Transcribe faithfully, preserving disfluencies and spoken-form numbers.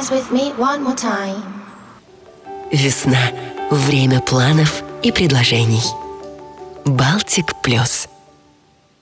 dance with me one more time. Весна – время планов и предложений. Балтик плюс.